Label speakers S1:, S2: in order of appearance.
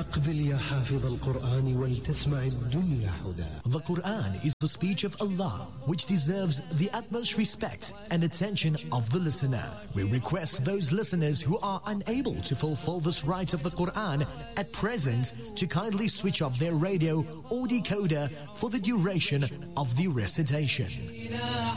S1: أقبل يا حافظ القرآن ولتسمع الدنيا هدى.
S2: The Quran is the speech of Allah, which deserves the utmost respect and attention of the listener. We request those listeners who are unable to fulfill this right of the Quran at present to kindly switch off their radio or decoder for the duration of the recitation.